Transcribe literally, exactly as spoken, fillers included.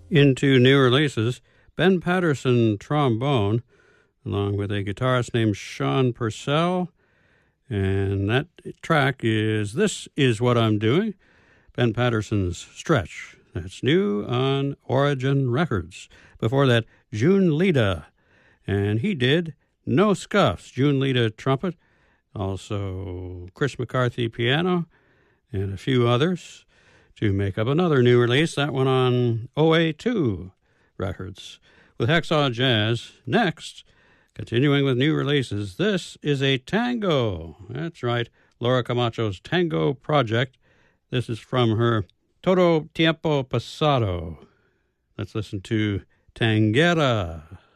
Into new releases, Ben Patterson trombone, along with a guitarist named Sean Purcell. And that track is This Is What I'm Doing, Ben Patterson's Stretch. That's new on Origin Records. Before that, June Lida, and he did No Scuffs. June Lida trumpet, also Chris McCarthy piano, and a few others to make up another new release, that one on O A two Records. With Hacksaw Jazz, next, continuing with new releases, this is a tango. That's right, Laura Camacho's Tango Project. This is from her Todo Tiempo Pasado. Let's listen to Tanguera.